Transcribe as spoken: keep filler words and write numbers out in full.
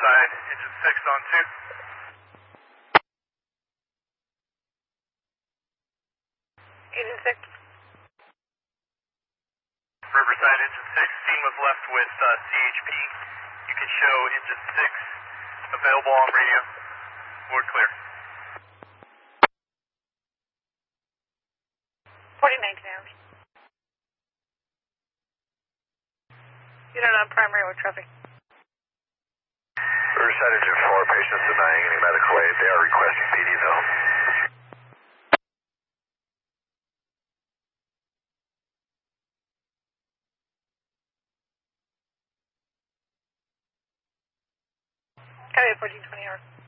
Riverside, engine six on two. Engine six. Riverside, engine six, scene was left with uh, C H P. You can show engine six available on radio. We're clear. forty nineteen hours. Unit on primary with traffic. Riverside engine four, patients denying any medical aid. They are requesting P D though. Copy fourteen twenty hours.